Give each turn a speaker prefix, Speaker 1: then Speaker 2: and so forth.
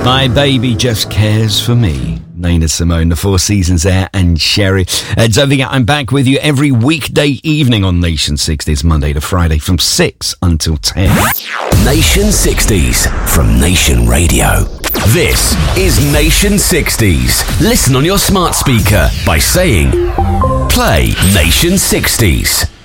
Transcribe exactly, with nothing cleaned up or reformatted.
Speaker 1: My baby just cares for me. Nina Simone, the Four Seasons there, and Sherry. Uh, don't forget, I'm back with you every weekday evening on Nation sixties, Monday to Friday, from six until ten.
Speaker 2: Nation sixties from Nation Radio. This is Nation sixties. Listen on your smart speaker by saying, play Nation sixties.